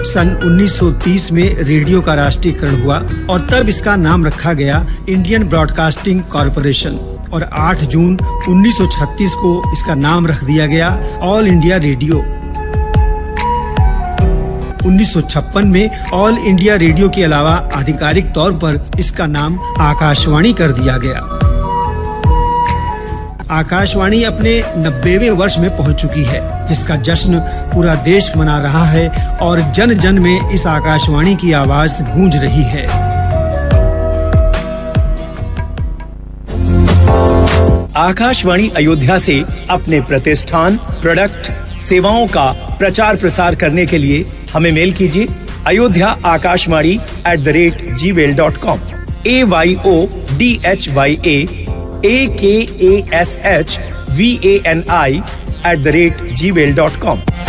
सन 1930 में रेडियो का राष्ट्रीयकरण हुआ और तब इसका नाम रखा गया इंडियन ब्रॉडकास्टिंग कॉर्पोरेशन और 8 जून 1936 को इसका नाम रख दिया गया ऑल इंडिया रेडियो। 1956 में ऑल इंडिया रेडियो के अलावा आधिकारिक तौर पर इसका नाम आकाशवाणी कर दिया गया। आकाशवाणी अपने 90वें वर्ष में पहुंच चुकी है, जिसका जश्न पूरा देश मना रहा है और जन जन में इस आकाशवाणी की आवाज गूंज रही है। आकाशवाणी अयोध्या से अपने प्रतिष्ठान, प्रोडक्ट, सेवाओं का प्रचार प्रसार करने के लिए हमें मेल कीजिए ayodhyaakashvani@gmail.com AYODHYAAKASHVANI@gmail.com।